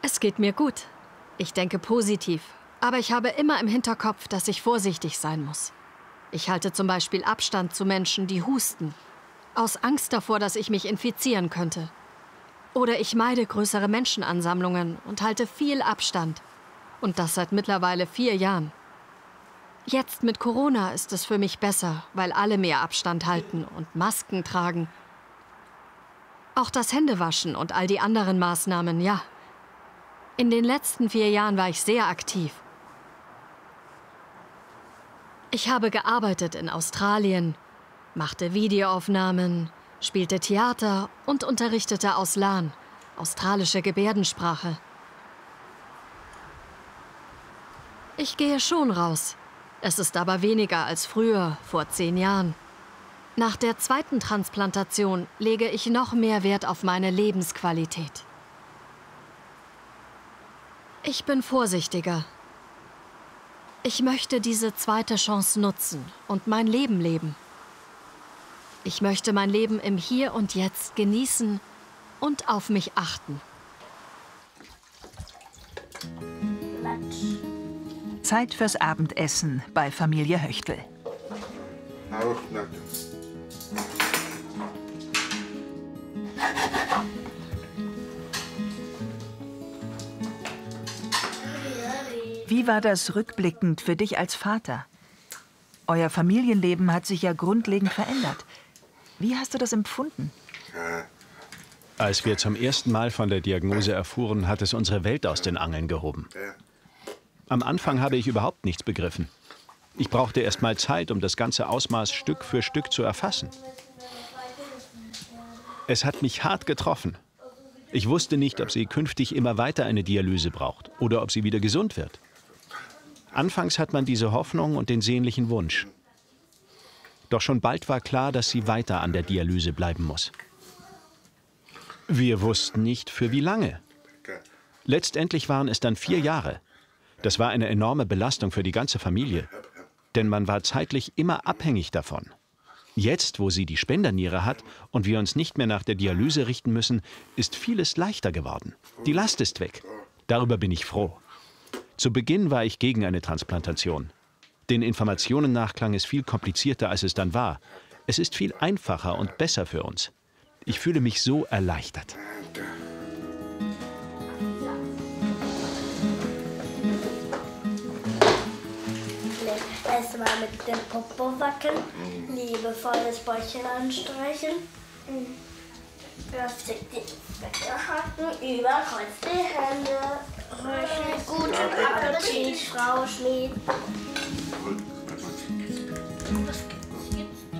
Es geht mir gut. Ich denke positiv. Aber ich habe immer im Hinterkopf, dass ich vorsichtig sein muss. Ich halte zum Beispiel Abstand zu Menschen, die husten. Aus Angst davor, dass ich mich infizieren könnte. Oder ich meide größere Menschenansammlungen und halte viel Abstand. Und das seit mittlerweile 4 Jahren. Jetzt mit Corona ist es für mich besser, weil alle mehr Abstand halten und Masken tragen. Auch das Händewaschen und all die anderen Maßnahmen, ja. In den letzten 4 Jahren war ich sehr aktiv. Ich habe gearbeitet in Australien, machte Videoaufnahmen, spielte Theater und unterrichtete Auslan, australische Gebärdensprache. Ich gehe schon raus. Es ist aber weniger als früher, vor 10 Jahren. Nach der 2. Transplantation lege ich noch mehr Wert auf meine Lebensqualität. Ich bin vorsichtiger. Ich möchte diese 2. Chance nutzen und mein Leben leben. Ich möchte mein Leben im Hier und Jetzt genießen und auf mich achten. Zeit fürs Abendessen bei Familie Höchtl. Wie war das rückblickend für dich als Vater? Euer Familienleben hat sich ja grundlegend verändert. Wie hast du das empfunden? Als wir zum ersten Mal von der Diagnose erfuhren, hat es unsere Welt aus den Angeln gehoben. Am Anfang habe ich überhaupt nichts begriffen. Ich brauchte erst mal Zeit, um das ganze Ausmaß Stück für Stück zu erfassen. Es hat mich hart getroffen. Ich wusste nicht, ob sie künftig immer weiter eine Dialyse braucht oder ob sie wieder gesund wird. Anfangs hat man diese Hoffnung und den sehnlichen Wunsch. Doch schon bald war klar, dass sie weiter an der Dialyse bleiben muss. Wir wussten nicht, für wie lange. Letztendlich waren es dann 4 Jahre. Das war eine enorme Belastung für die ganze Familie. Denn man war zeitlich immer abhängig davon. Jetzt, wo sie die Spenderniere hat und wir uns nicht mehr nach der Dialyse richten müssen, ist vieles leichter geworden. Die Last ist weg. Darüber bin ich froh. Zu Beginn war ich gegen eine Transplantation. Den Informationen nach klang es viel komplizierter, als es dann war. Es ist viel einfacher und besser für uns. Ich fühle mich so erleichtert. Erstmal mit dem Popo wackeln, liebevoll das Bäuchchen anstreichen, die Weghaken, überkreuzt die Hände, guten Appetit, Frau Schmied.